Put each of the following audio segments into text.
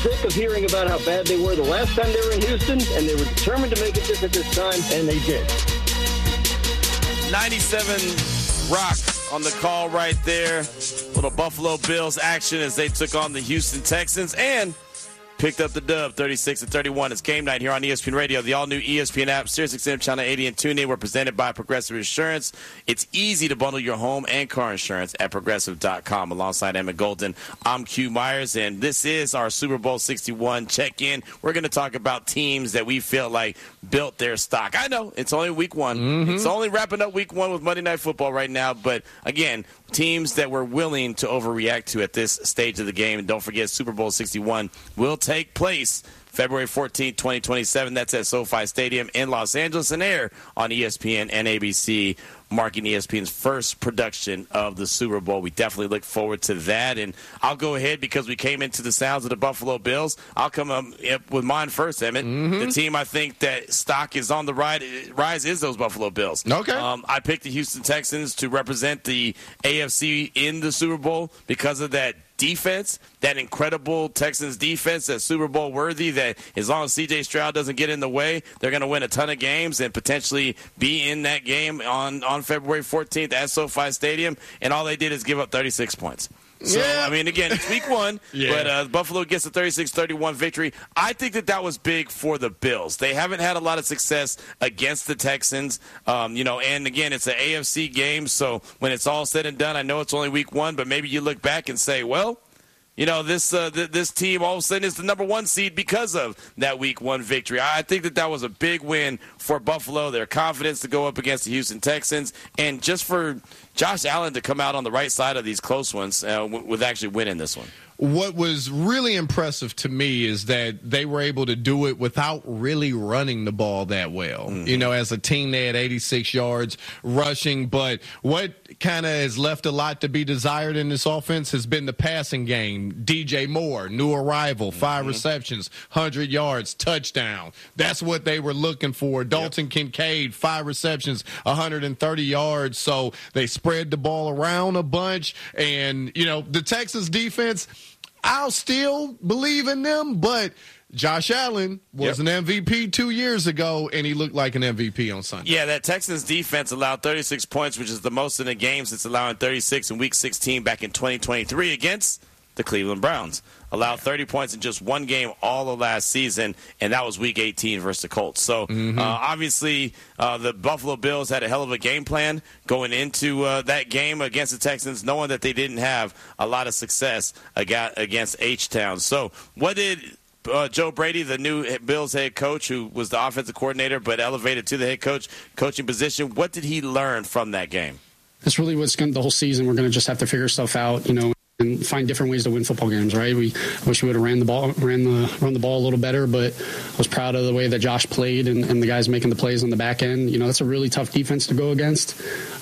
sick of hearing about how bad they were the last time they were in Houston, and they were determined to make it different this time, and they did. 97 Rock on the call right there. Little Buffalo Bills action as they took on the Houston Texans and picked up the dub, 36-31. It's game night here on ESPN Radio. The all-new ESPN app, SiriusXM Channel 80 and TuneIn were presented by Progressive Insurance. It's easy to bundle your home and car insurance at Progressive.com. Alongside Emmett Golden, I'm Q Myers, and this is our Super Bowl 61 check-in. We're going to talk about teams that we feel like built their stock. I know, it's only week one. Mm-hmm. It's only wrapping up week one with Monday Night Football right now, but again, teams that we're willing to overreact to at this stage of the game. And don't forget, Super Bowl 61 will take place February 14, 2027. That's at SoFi Stadium in Los Angeles and air on ESPN and ABC, marking ESPN's first production of the Super Bowl. We definitely look forward to that. And I'll go ahead because we came into the sounds of the Buffalo Bills. I'll come up with mine first, Emmett. Mm-hmm. The team I think that stock is on the rise is those Buffalo Bills. Okay. I picked the Houston Texans to represent the AFC in the Super Bowl because of that defense, that incredible Texans defense that's Super Bowl worthy, that as long as C.J. Stroud doesn't get in the way, they're going to win a ton of games and potentially be in that game on February 14th at SoFi Stadium. And all they did is give up 36 points. So, yeah. I mean, again, it's week one, but Buffalo gets a 36-31 victory. I think that was big for the Bills. They haven't had a lot of success against the Texans, and again, it's an AFC game, so when it's all said and done, I know it's only week one, but maybe you look back and say, well, this team all of a sudden is the number one seed because of that week one victory. I think that was a big win for Buffalo, their confidence to go up against the Houston Texans, and just for Josh Allen to come out on the right side of these close ones with actually winning this one. What was really impressive to me is that they were able to do it without really running the ball that well. Mm-hmm. As a team, they had 86 yards rushing, but what kind of has left a lot to be desired in this offense has been the passing game. DJ Moore, new arrival, 5 receptions, 100 yards, touchdown. That's what they were looking for. Dalton Kincaid, 5 receptions, 130 yards. So they spread the ball around a bunch. And, the Texas defense, I'll still believe in them, but Josh Allen was an MVP 2 years ago, and he looked like an MVP on Sunday. Yeah, that Texans defense allowed 36 points, which is the most in a game since allowing 36 in Week 16 back in 2023 against the Cleveland Browns. Allowed 30 points in just one game all of last season, and that was Week 18 versus the Colts. So, obviously, the Buffalo Bills had a hell of a game plan going into that game against the Texans, knowing that they didn't have a lot of success against H-Town. So, what did Joe Brady, the new Bills head coach, who was the offensive coordinator but elevated to the head coaching position, what did he learn from that game? That's really what's going to the whole season. We're going to just have to figure stuff out, and find different ways to win football games, right? We wish we would have run the ball a little better, but I was proud of the way that Josh played and the guys making the plays on the back end. That's a really tough defense to go against.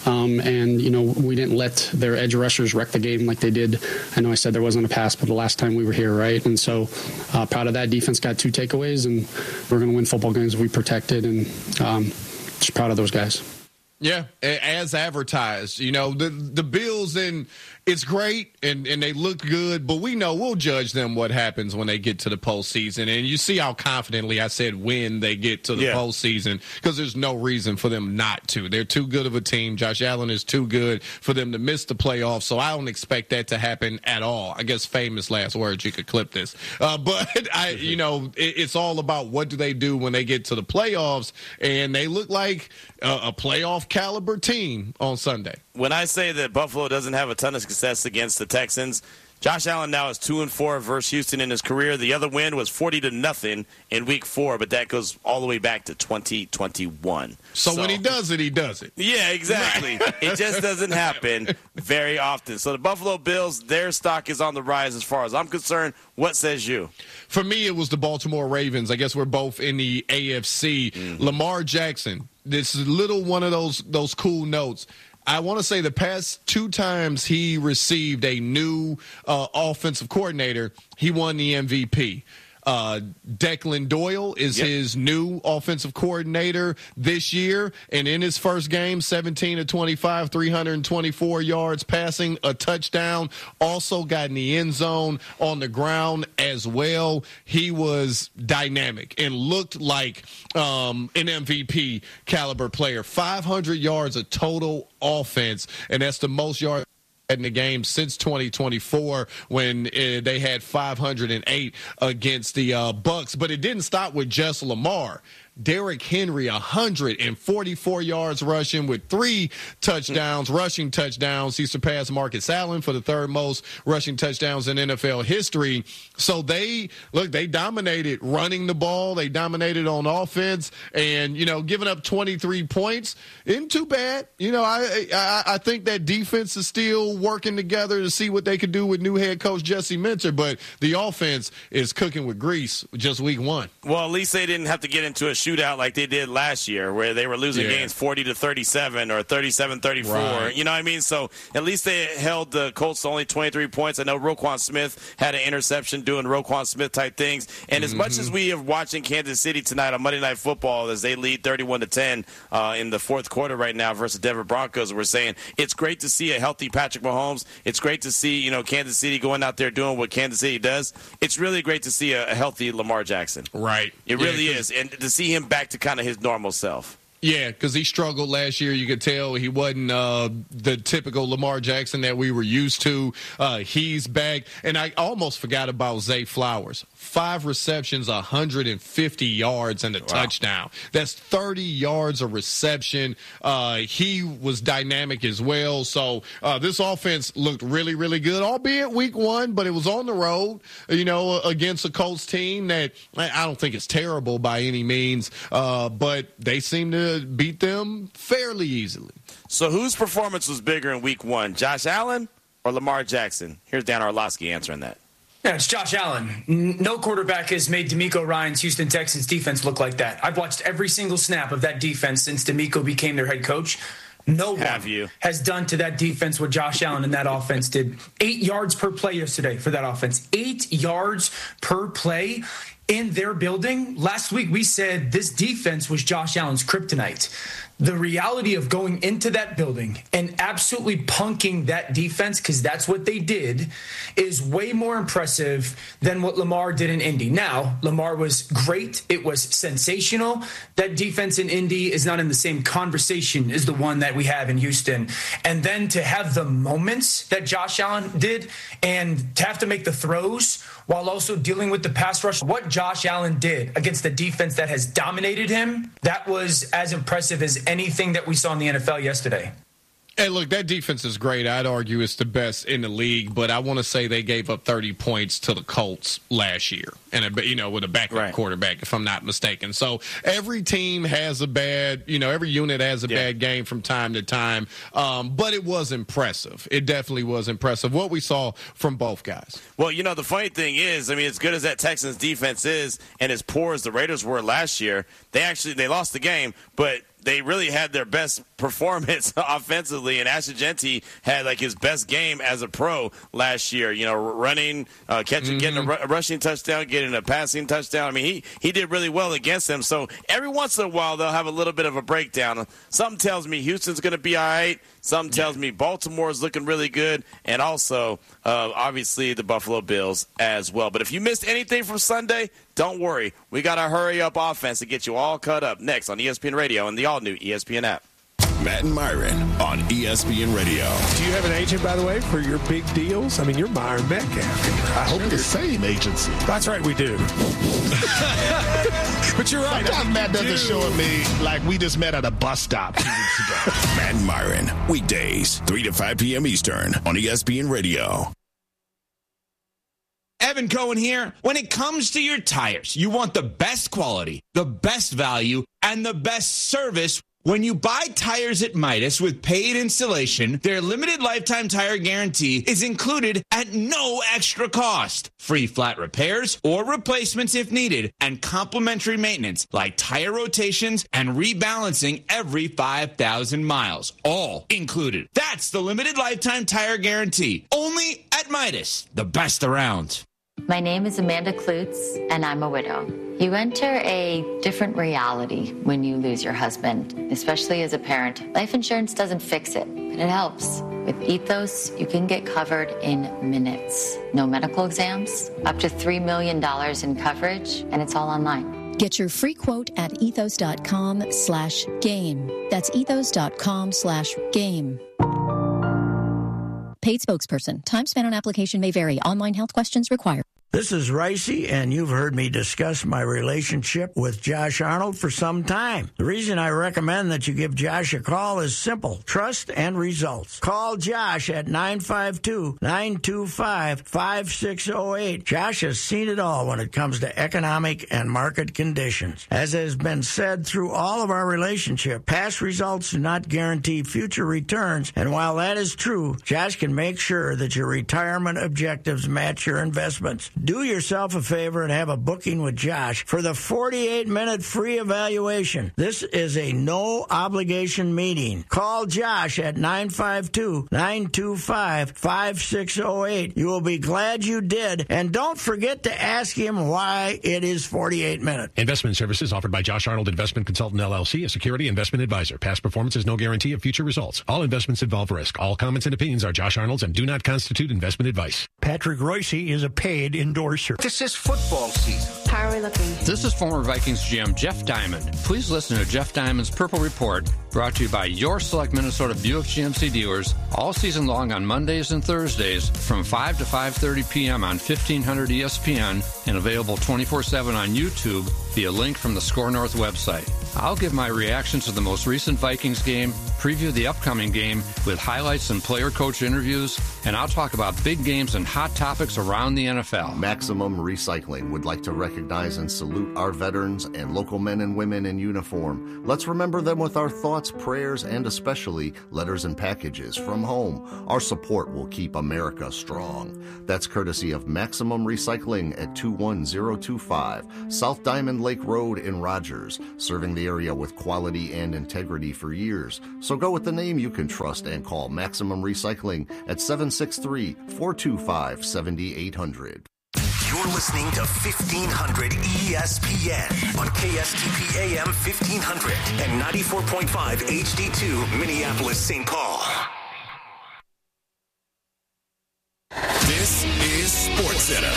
And we didn't let their edge rushers wreck the game like they did. I know I said there wasn't a pass, but the last time we were here, right? And so proud of that. Defense got 2 takeaways, and we're going to win football games if we protect it, and just proud of those guys. Yeah, as advertised, the Bills, and it's great and they look good, but we know we'll judge them what happens when they get to the postseason. And you see how confidently I said when they get to the postseason, because there's no reason for them not to. They're too good of a team. Josh Allen is too good for them to miss the playoffs, so I don't expect that to happen at all. I guess famous last words, you could clip this. But it's all about what do they do when they get to the playoffs, and they look like a playoff caliber team on Sunday. When I say that Buffalo doesn't have a ton of success against the Texans, Josh Allen now is 2-4 versus Houston in his career. The other win was 40-0 in Week 4, but that goes all the way back to 2021. So when he does it, he does it. Yeah, exactly. It just doesn't happen very often. So the Buffalo Bills, their stock is on the rise as far as I'm concerned. What says you? For me, it was the Baltimore Ravens. I guess we're both in the AFC. Mm-hmm. Lamar Jackson, this is little one of those cool notes. I want to say the past 2 times he received a new offensive coordinator, he won the MVP. Declan Doyle is his new offensive coordinator this year, and in his first game, 17 of 25, 324 yards passing, a touchdown, also got in the end zone on the ground as well. He was dynamic and looked like an MVP caliber player. 500 yards of total offense, and that's the most yards in the game since 2024 when they had 508 against the Bucs. But it didn't stop with just Lamar. Derrick Henry, 144 yards rushing with 3 touchdowns, rushing touchdowns. He surpassed Marcus Allen for the third most rushing touchdowns in NFL history. So they dominated running the ball. They dominated on offense, and, giving up 23 points isn't too bad. I think that defense is still working together to see what they could do with new head coach Jesse Minter, but the offense is cooking with grease just week 1. Well, at least they didn't have to get into a shootout like they did last year, where they were losing games 40-37 or 37-34. Right. You know what I mean? So at least they held the Colts to only 23 points. I know Roquan Smith had an interception doing Roquan Smith type things. And as much as we are watching Kansas City tonight on Monday Night Football as they lead 31-10 in the fourth quarter right now versus Denver Broncos, we're saying it's great to see a healthy Patrick Mahomes. It's great to see Kansas City going out there doing what Kansas City does. It's really great to see a healthy Lamar Jackson. Right. It really is. And to see him back to kind of his normal self. Yeah, because he struggled last year. You could tell he wasn't the typical Lamar Jackson that we were used to. He's back. And I almost forgot about Zay Flowers. 5 receptions, 150 yards, and a touchdown. That's 30 yards of reception. He was dynamic as well. So this offense looked really, really good, albeit week 1, but it was on the road, against a Colts team that I don't think is terrible by any means, but they seem to beat them fairly easily. So whose performance was bigger in week 1, Josh Allen or Lamar Jackson? Here's Dan Orlovsky answering that. Yeah, it's Josh Allen. No quarterback has made DeMeco Ryans' Houston Texans defense look like that. I've watched every single snap of that defense since DeMeco became their head coach. No one has done to that defense what Josh Allen and that offense did. 8 yards per play yesterday for that offense. 8 yards per play in their building. Last week we said this defense was Josh Allen's kryptonite. The reality of going into that building and absolutely punking that defense, because that's what they did, is way more impressive than what Lamar did in Indy. Now, Lamar was great. It was sensational. That defense in Indy is not in the same conversation as the one that we have in Houston. And then to have the moments that Josh Allen did and to have to make the throws while also dealing with the pass rush, what Josh Allen did against the defense that has dominated him, that was as impressive as anything that we saw in the NFL yesterday. Hey, look, that defense is great. I'd argue it's the best in the league, but I want to say they gave up 30 points to the Colts last year, and with a backup quarterback, if I'm not mistaken. So every team has a bad, every unit has a bad game from time to time, but it was impressive. It definitely was impressive what we saw from both guys. Well, the funny thing is, as good as that Texans defense is, and as poor as the Raiders were last year, they lost the game, but they really had their best performance offensively, and Ashton Jeanty had his best game as a pro last year. Running, catching, getting a rushing touchdown, getting a passing touchdown. He did really well against them. So every once in a while they'll have a little bit of a breakdown. Something tells me Houston's going to be all right. Something tells me Baltimore is looking really good, and also obviously the Buffalo Bills as well. But if you missed anything from Sunday, don't worry. We got a hurry-up offense to get you all caught up next on ESPN Radio and the all-new ESPN app. Matt and Myron on ESPN Radio. Do you have an agent, by the way, for your big deals? You're Myron Metcalf. I hope the same agency. That's right, we do. But you're right. Sometimes Matt doesn't show me like we just met at a bus stop 2 weeks ago. Matt and Myron, weekdays, 3 to 5 p.m. Eastern on ESPN Radio. Evan Cohen here. When it comes to your tires, you want the best quality, the best value, and the best service. When you buy tires at Midas with paid installation, their limited lifetime tire guarantee is included at no extra cost. Free flat repairs or replacements if needed, and complimentary maintenance like tire rotations and rebalancing every 5,000 miles. All included. That's the limited lifetime tire guarantee. Only at Midas, the best around. My name is Amanda Klutz, and I'm a widow. You enter a different reality when you lose your husband, especially as a parent. Life insurance doesn't fix it, but it helps. With Ethos, you can get covered in minutes. No medical exams, up to $3 million in coverage, and it's all online. Get your free quote at ethos.com/game. That's ethos.com/game. Paid spokesperson. Time spent on application may vary. Online health questions required. This is Ricey, and you've heard me discuss my relationship with Josh Arnold for some time. The reason I recommend that you give Josh a call is simple: trust and results. Call Josh at 952-925-5608. Josh has seen it all when it comes to economic and market conditions. As has been said through all of our relationship, past results do not guarantee future returns, and while that is true, Josh can make sure that your retirement objectives match your investments. Do yourself a favor and have a booking with Josh for the 48-minute free evaluation. This is a no-obligation meeting. Call Josh at 952-925-5608. You will be glad you did, and don't forget to ask him why it is 48 minutes. Investment services offered by Josh Arnold Investment Consultant, LLC, a security investment advisor. Past performance is no guarantee of future results. All investments involve risk. All comments and opinions are Josh Arnold's and do not constitute investment advice. Patrick Royce is a paid endorser. This is football season. How are we looking? This is former Vikings GM Jeff Diamond. Please listen to Jeff Diamond's Purple Report, brought to you by your select Minnesota Buick GMC dealers, all season long on Mondays and Thursdays from 5 to 5:30 p.m. on 1500 ESPN and available 24/7 on YouTube via link from the Score North website. I'll give my reactions to the most recent Vikings game, preview the upcoming game with highlights and player-coach interviews, and I'll talk about big games and hot topics around the NFL. Maximum Recycling would like to recognize and salute our veterans and local men and women in uniform. Let's remember them with our thoughts, prayers, and especially letters and packages from home. Our support will keep America strong. That's courtesy of Maximum Recycling at 21025 South Diamond Lake Road in Rogers, serving the area with quality and integrity for years. So go with the name you can trust and call Maximum Recycling at 763-425-7800. You're listening to 1500 ESPN on KSTP AM 1500 and 94.5 HD2 Minneapolis, St. Paul. This is SportsCenter.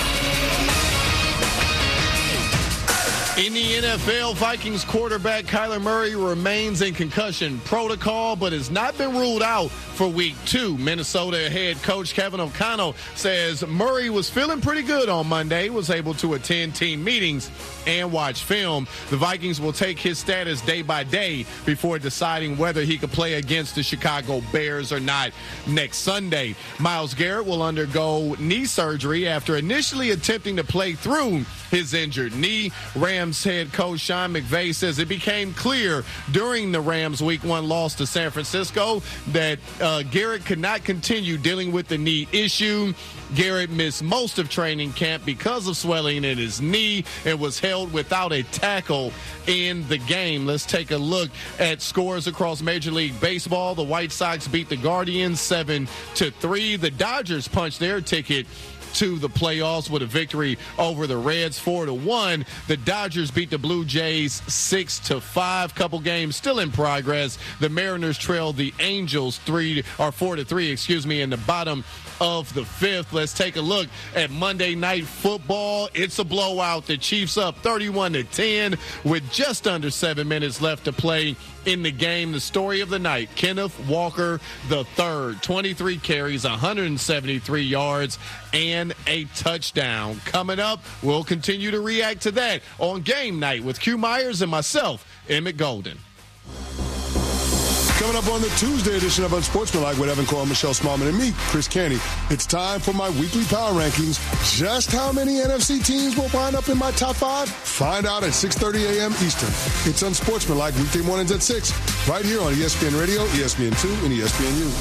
In the NFL, Vikings quarterback Kyler Murray remains in concussion protocol, but has not been ruled out for Week 2. Minnesota head coach Kevin O'Connell says Murray was feeling pretty good on Monday, was able to attend team meetings and watch film. The Vikings will take his status day by day before deciding whether he could play against the Chicago Bears or not next Sunday. Myles Garrett will undergo knee surgery after initially attempting to play through his injured knee. Rams head coach Sean McVay says it became clear during the Rams Week 1 loss to San Francisco that Garrett could not continue dealing with the knee issue. Garrett missed most of training camp because of swelling in his knee and was held without a tackle in the game. Let's take a look at scores across Major League Baseball. The White Sox beat the Guardians 7-3. The Dodgers punched their ticket to the playoffs with a victory over the Reds 4-1. The Dodgers beat the Blue Jays 6-5. Couple games still in progress. The Mariners trailed the Angels 4-3, in the bottom of the fifth. Let's take a look at Monday Night Football. It's a blowout. The Chiefs up 31-10 with just under 7 minutes left to play in the game. The story of the night, Kenneth Walker III, 23 carries, 173 yards, and a touchdown. Coming up, we'll continue to react to that on Game Night with Q Myers and myself, Emmett Golden. Coming up on the Tuesday edition of Unsportsmanlike with Evan Coyle, Michelle Smallman, and me, Chris Canty. It's time for my weekly power rankings. Just how many NFC teams will wind up in my top 5? Find out at 6:30 a.m. Eastern. It's Unsportsmanlike weekday mornings at 6, right here on ESPN Radio, ESPN2, and ESPNU.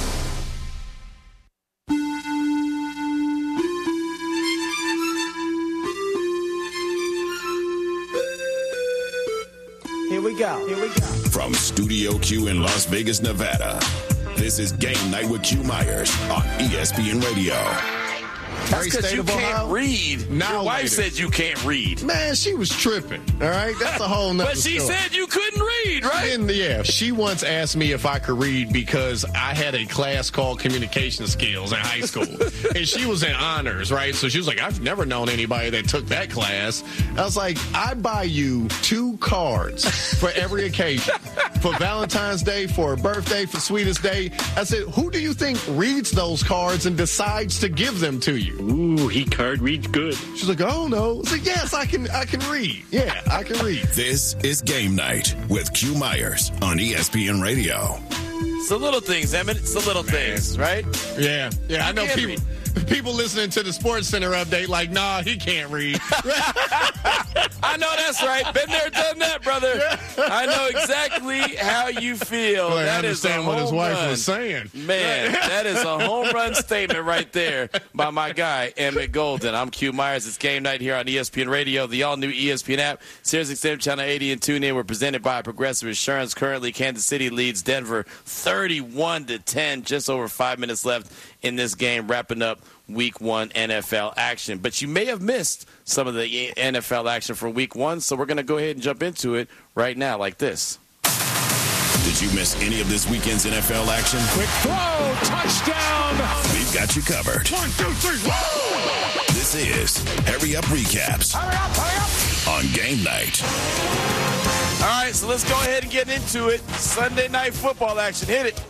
Here we go. From Studio Q in Las Vegas, Nevada, this is Game Night with Q Myers on ESPN Radio. That's because you can't read. Your wife said you can't read. Man, she was tripping. All right, that's a whole nother But she story. said you couldn't read, right? Yeah, she once asked me if I could read because I had a class called communication skills in high school. And she was in honors, right? So she was like, I've never known anybody that took that class. I was like, I buy you 2 cards for every occasion. For Valentine's Day, for a birthday, for Sweetest Day. I said, who do you think reads those cards and decides to give them to you? Ooh, he card reads good. She's like, oh no. I said, yes, I can read. Yeah, I can read. This is Game Night with Q Myers on ESPN Radio. It's the little things, Emmett. It's the little things, right? Yeah. I know people listening to the Sports Center update like, nah, he can't read. I know that's right. Been there, done that, brother. I know exactly how you feel. Well, that is a what his home wife run. was saying. Man, that is a home run statement right there by my guy, Emmett Golden. I'm Q Myers. It's Game Night here on ESPN Radio, the all-new ESPN app, SiriusXM Channel 80 and TuneIn. We're presented by Progressive Insurance. Currently, Kansas City leads Denver 31-10. Just over 5 minutes left in this game, wrapping up Week 1 NFL action. But you may have missed some of the NFL action from Week 1, so we're going to go ahead and jump into it right now like this. Did you miss any of this weekend's NFL action? Quick throw, touchdown. We've got you covered. 1, 2, 3, whoa! This is Hurry Up Recaps on Game Night. All right, so let's go ahead and get into it. Sunday Night Football action. Hit it.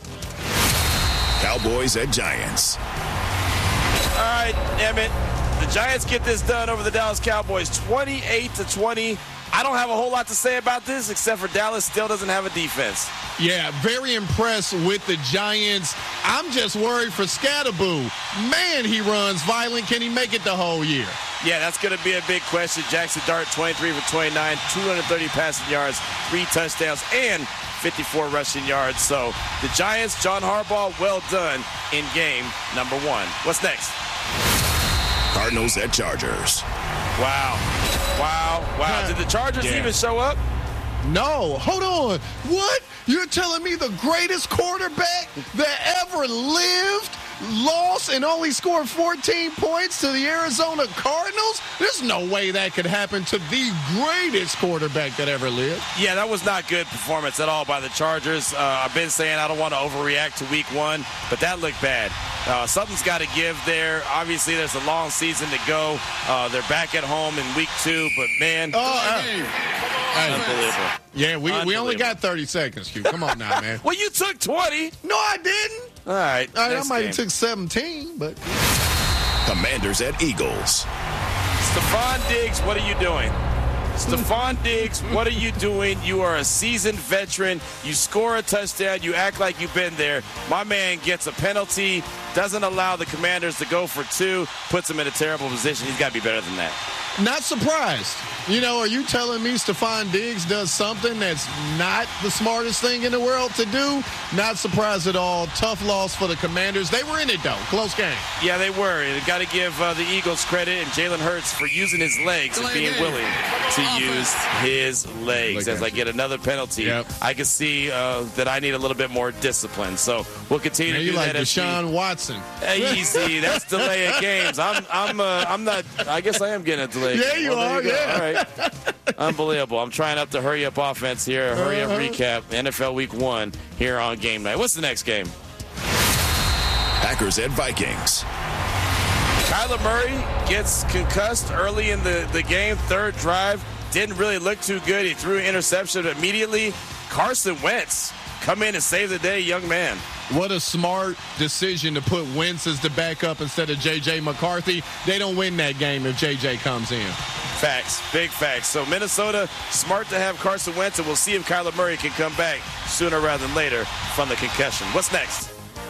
Cowboys at Giants. All right, Emmett. The Giants get this done over the Dallas Cowboys, 28-20. I don't have a whole lot to say about this, except for Dallas still doesn't have a defense. Yeah, very impressed with the Giants. I'm just worried for Scatterboo. Man, he runs violent. Can he make it the whole year? Yeah, that's going to be a big question. Jackson Dart, 23 for 29, 230 passing yards, 3 touchdowns, and 54 rushing yards. So the Giants, John Harbaugh, well done in game number 1. What's next? Cardinals at Chargers. Wow. Did the Chargers even show up? No. Hold on. What? You're telling me the greatest quarterback that ever lived lost and only scored 14 points to the Arizona Cardinals? There's no way that could happen to the greatest quarterback that ever lived. Yeah, that was not good performance at all by the Chargers. I've been saying I don't want to overreact to Week 1, but that looked bad. Something's got to give there. Obviously, there's a long season to go. They're back at home in Week 2, but man, unbelievable. Yeah, we only got 30 seconds, Q. Come on now, man. Well, you took 20. No, I didn't. All right, I might have took 17, but. Commanders at Eagles. Stephon Diggs, what are you doing? Stephon Diggs, what are you doing? You are a seasoned veteran. You score a touchdown. You act like you've been there. My man gets a penalty, doesn't allow the Commanders to go for 2, puts him in a terrible position. He's got to be better than that. Not surprised. Are you telling me Stephon Diggs does something that's not the smartest thing in the world to do? Not surprised at all. Tough loss for the Commanders. They were in it, though. Close game. Yeah, they were. You got to give the Eagles credit and Jalen Hurts for using his legs and being willing to use his legs. As I get another penalty, I can see that I need a little bit more discipline. So we'll continue to do like that. Deshaun Watson. Easy. That's delay of games. I'm not. I guess I am getting a delay. Yeah, you are. Yeah. All right. Unbelievable. I'm trying up the hurry up offense here. Hurry up recap. NFL Week 1 here on Game Night. What's the next game? Packers at Vikings. Kyler Murray gets concussed early in the game. Third drive. Didn't really look too good. He threw an interception immediately. Carson Wentz come in and save the day, young man. What a smart decision to put Wentz as the backup instead of J.J. McCarthy. They don't win that game if J.J. comes in. Facts. Big facts. So Minnesota, smart to have Carson Wentz, and we'll see if Kyler Murray can come back sooner rather than later from the concussion. What's next?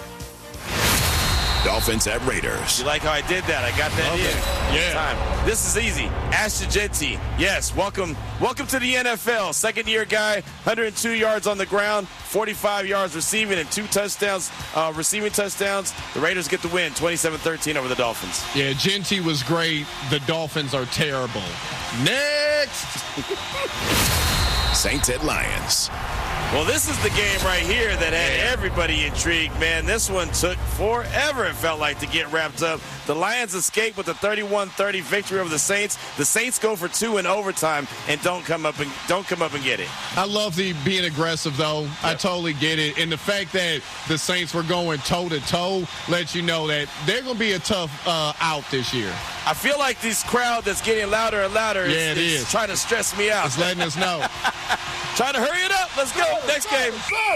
Dolphins at Raiders. You like how I did that? I got that in. Yeah. Time. This is easy. Ashton Jeanty. Yes, welcome to the NFL. Second-year guy, 102 yards on the ground, 45 yards receiving, and 2 touchdowns, receiving touchdowns. The Raiders get the win, 27-13 over the Dolphins. Yeah, Jeanty was great. The Dolphins are terrible. Next! Saints at Lions. Well, this is the game right here that had everybody intrigued, man. This one took forever, it felt like, to get wrapped up. The Lions escape with a 31-30 victory over the Saints. The Saints go for 2 in overtime and don't come up and get it. I love the being aggressive, though. Yep. I totally get it. And the fact that the Saints were going toe-to-toe lets you know that they're going to be a tough out this year. I feel like this crowd that's getting louder and louder is trying to stress me out. It's letting us know. Trying to hurry it up. Let's go. Next game.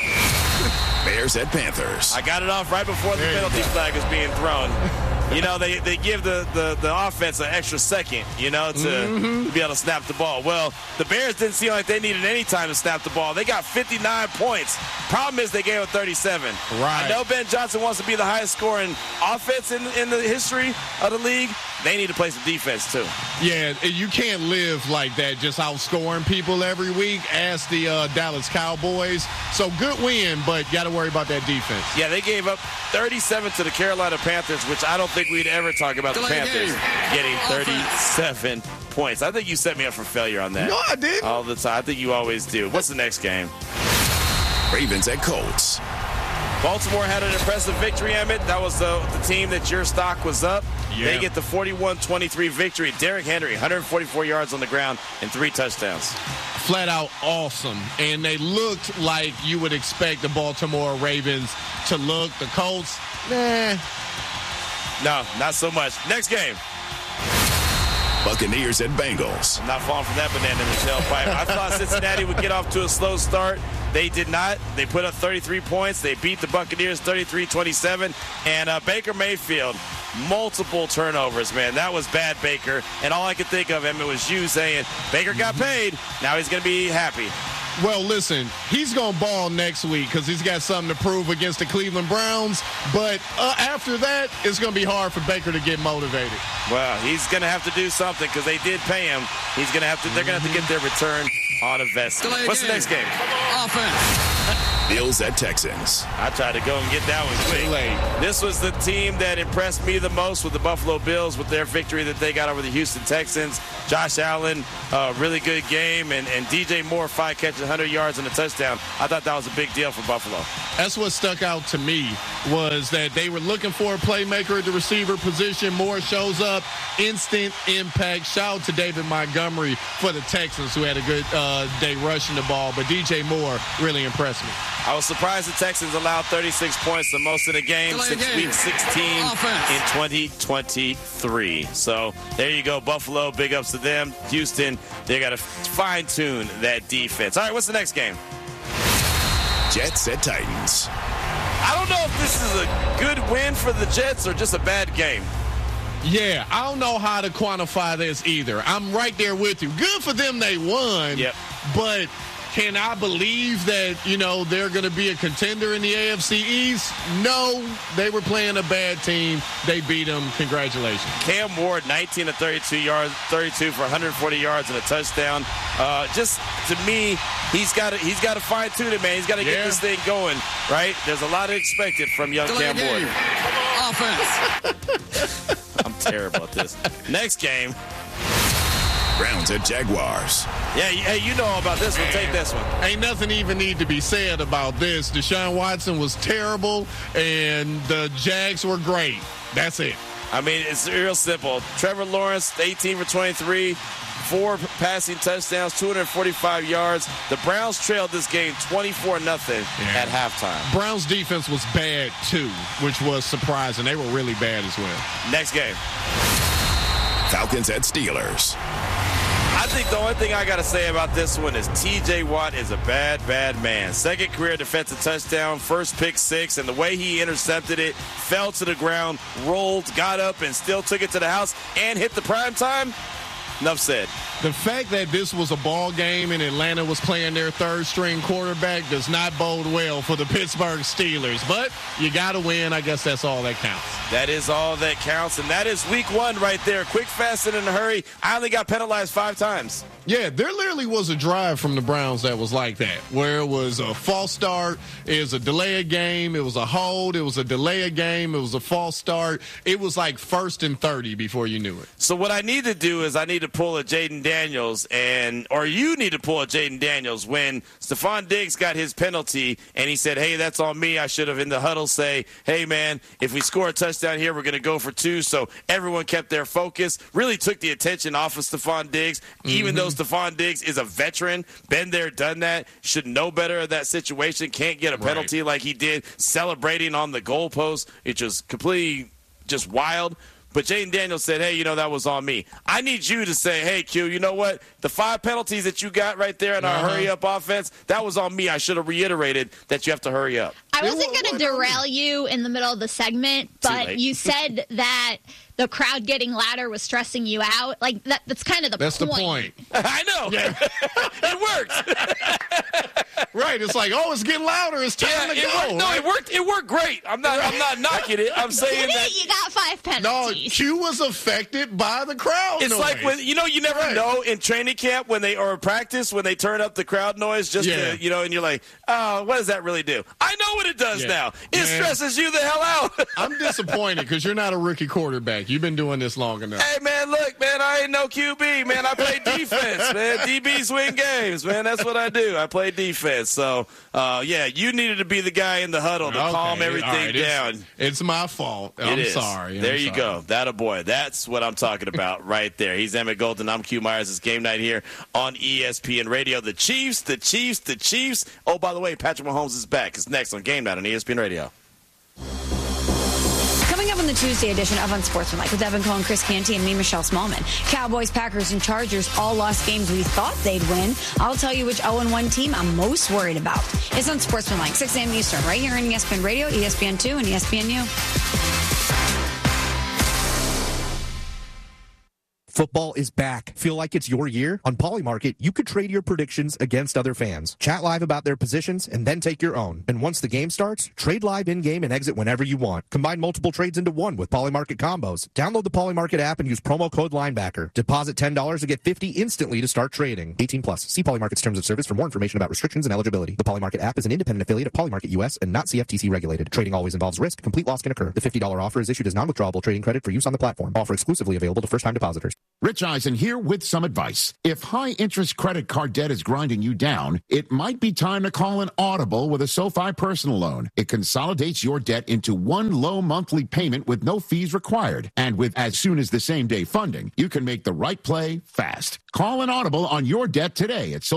Bears at Panthers. I got it off right before the penalty flag is being thrown. You know, they give the offense an extra second, you know, to be able to snap the ball. Well, the Bears didn't seem like they needed any time to snap the ball. They got 59 points. Problem is they gave up 37. Right. I know Ben Johnson wants to be the highest scoring offense in the history of the league. They need to play some defense, too. Yeah, you can't live like that, just outscoring people every week. Ask the Dallas Cowboys. So good win, but got to worry about that defense. Yeah, they gave up 37 to the Carolina Panthers, which I don't think we'd ever talk about the Panthers getting 37 points. I think you set me up for failure on that. No, I didn't. All the time. I think you always do. What's the next game? Ravens at Colts. Baltimore had an impressive victory, Emmett. That was the team that your stock was up. Yeah. They get the 41-23 victory. Derrick Henry, 144 yards on the ground and 3 touchdowns. Flat out awesome. And they looked like you would expect the Baltimore Ravens to look. The Colts, nah. No, not so much. Next game. Buccaneers at Bengals. I'm not falling for that banana in the tailpipe. I thought Cincinnati would get off to a slow start. They did not. They put up 33 points. They beat the Buccaneers 33-27. And Baker Mayfield, multiple turnovers, man. That was bad, Baker. And all I could think of, Emmett, was you saying, Baker got paid. Now he's going to be happy. Well, listen, he's going to ball next week because he's got something to prove against the Cleveland Browns. But after that, it's going to be hard for Baker to get motivated. Well, he's going to have to do something because they did pay him. He's going to have to. They're going to have to get their return on investment. What's the next game? Offense. Bills at Texans. I tried to go and get that one quick. This was the team that impressed me the most with the Buffalo Bills with their victory that they got over the Houston Texans. Josh Allen, really good game, and DJ Moore, 5 catches, 100 yards and a touchdown. I thought that was a big deal for Buffalo. That's what stuck out to me was that they were looking for a playmaker at the receiver position. Moore shows up, instant impact. Shout out to David Montgomery for the Texans who had a good day rushing the ball, but DJ Moore really impressed me. I was surprised the Texans allowed 36 points, the most in the game since Week 16 in 2023. So there you go, Buffalo. Big ups to them. Houston, they got to fine-tune that defense. All right, what's the next game? Jets at Titans. I don't know if this is a good win for the Jets or just a bad game. Yeah, I don't know how to quantify this either. I'm right there with you. Good for them they won, but can I believe that, they're going to be a contender in the AFC East? No, they were playing a bad team. They beat them. Congratulations. Cam Ward, 19 of 32 yards, 32 for 140 yards and a touchdown. Just to me, he's got to fine tune it, man. He's got to get this thing going, right? There's a lot expected from young Cam Ward. Offense. I'm terrible at this. Next game. Browns at Jaguars. Yeah, hey, you know all about this one. Take this one. Ain't nothing even need to be said about this. Deshaun Watson was terrible, and the Jags were great. That's it. I mean, it's real simple. Trevor Lawrence, 18 for 23, 4 passing touchdowns, 245 yards. The Browns trailed this game 24-0 at halftime. Browns defense was bad, too, which was surprising. They were really bad as well. Next game. Falcons at Steelers. I think the only thing I got to say about this one is T.J. Watt is a bad, bad man. Second career defensive touchdown, first pick 6, and the way he intercepted it, fell to the ground, rolled, got up, and still took it to the house and hit the prime time. Enough said. The fact that this was a ball game and Atlanta was playing their third-string quarterback does not bode well for the Pittsburgh Steelers. But you got to win. I guess that's all that counts. That is all that counts, and that is week 1 right there. Quick, fast, and in a hurry. I only got penalized 5 times. Yeah, there literally was a drive from the Browns that was like that, where it was a false start, it was a delay of game, it was a hold, it was a delay of game, it was a false start. It was like 1st and 30 before you knew it. So what I need to do is I need to pull a Jaden Daniels, or you need to pull a Jaden Daniels when Stephon Diggs got his penalty and he said, hey, that's on me. I should have in the huddle say, hey, man, if we score a touchdown here, we're going to go for 2. So everyone kept their focus, really took the attention off of Stephon Diggs, even though Stephon Diggs is a veteran, been there, done that, should know better of that situation, can't get a penalty like he did, celebrating on the goalpost. It just completely just wild. But Jaden Daniels said, hey, that was on me. I need you to say, hey, Q, you know what? The 5 penalties that you got right there in our hurry-up offense, that was on me. I should have reiterated that you have to hurry up. I wasn't going to derail you in the middle of the segment, but you said that the crowd getting louder was stressing you out. Like, that's kind of the point. That's the point. I know. Yeah. It worked. Right. It's like, it's getting louder. It's time to go. No, it worked. It worked great. I'm not knocking it. I'm saying that you got 5 penalties. No, Q was affected by the crowd It's noise. like when you never know in training camp or practice when they turn up the crowd noise just to, and you're like, oh, what does that really do? I know what it does now. It stresses you the hell out. I'm disappointed because you're not a rookie quarterback. You've been doing this long enough. Hey, man, look, man, I ain't no QB, man. I play defense, man. DBs win games, man. That's what I do. I play defense. So, you needed to be the guy in the huddle to calm everything down. It's my fault. I'm sorry. There you go. That a boy. That's what I'm talking about right there. He's Emmett Golden. I'm Q Myers. It's game night here on ESPN Radio. The Chiefs. Oh, by the way, Patrick Mahomes is back. It's next on Game Night on ESPN Radio. Coming up on the Tuesday edition of Unsportsmanlike with Evan Cohen, Chris Canty, and me, Michelle Smallman. Cowboys, Packers, and Chargers all lost games we thought they'd win. I'll tell you which 0-1 team I'm most worried about. It's Unsportsmanlike, 6 a.m. Eastern, right here on ESPN Radio, ESPN2, and ESPNU. Football is back. Feel like it's your year? On Polymarket, you could trade your predictions against other fans. Chat live about their positions and then take your own. And once the game starts, trade live in-game and exit whenever you want. Combine multiple trades into one with Polymarket combos. Download the Polymarket app and use promo code linebacker. Deposit $10 to get $50 instantly to start trading. 18 plus. See Polymarket's terms of service for more information about restrictions and eligibility. The Polymarket app is an independent affiliate of Polymarket US and not CFTC regulated. Trading always involves risk. Complete loss can occur. The $50 offer is issued as non-withdrawable trading credit for use on the platform. Offer exclusively available to first-time depositors. Rich Eisen here with some advice. If high-interest credit card debt is grinding you down, it might be time to call an audible with a SoFi personal loan. It consolidates your debt into one low monthly payment with no fees required. And with as soon as the same-day funding, you can make the right play fast. Call an audible on your debt today at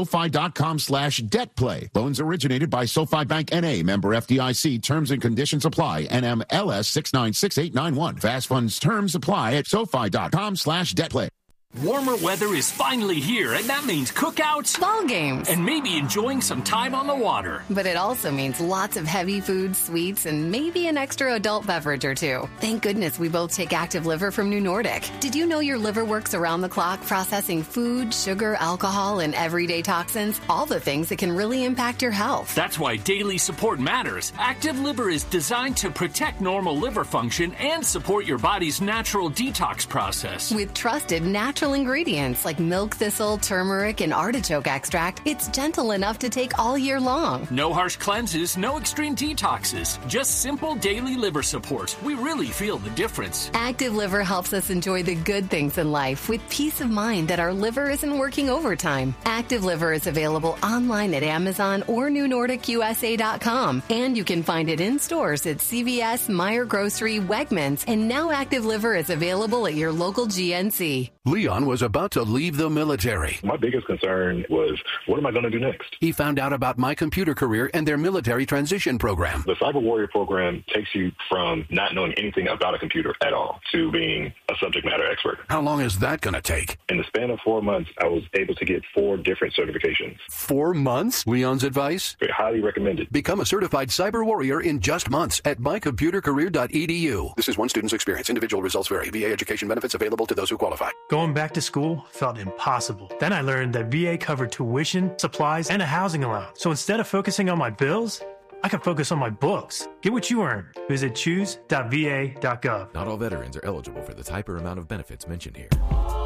SoFi.com/debtplay. Loans originated by SoFi Bank N.A., member FDIC. Terms and conditions apply. NMLS 696891. Fast funds terms apply at SoFi.com/debtplay. Warmer weather is finally here, and that means cookouts, ball games, and maybe enjoying some time on the water. But it also means lots of heavy food, sweets, and maybe an extra adult beverage or two. Thank goodness we both take Active Liver from New Nordic. Did you know your liver works around the clock processing food, sugar, alcohol, and everyday toxins? All the things that can really impact your health. That's why daily support matters. Active Liver is designed to protect normal liver function and support your body's natural detox process. With trusted natural ingredients like milk thistle, turmeric, and artichoke extract, it's gentle enough to take all year long. No harsh cleanses, no extreme detoxes, just simple daily liver support. We really feel the difference. Active Liver helps us enjoy the good things in life with peace of mind that our liver isn't working overtime. Active Liver is available online at Amazon or NewNordicUSA.com, and you can find it in stores at CVS, Meijer Grocery, Wegmans, and now Active Liver is available at your local GNC. Leon was about to leave the military. My biggest concern was, what am I going to do next? He found out about My Computer Career and their military transition program. The Cyber Warrior program takes you from not knowing anything about a computer at all to being a subject matter expert. How long is that going to take? In the span of 4 months, I was able to get 4 different certifications. 4 months? Leon's advice? Highly recommended. Become a certified cyber warrior in just months at mycomputercareer.edu. This is one student's experience. Individual results vary. VA education benefits available to those who qualify. Going back to school felt impossible. Then I learned that VA covered tuition, supplies, and a housing allowance. So instead of focusing on my bills, I can focus on my books. Get what you earn. Visit choose.va.gov. Not all veterans are eligible for the type or amount of benefits mentioned here.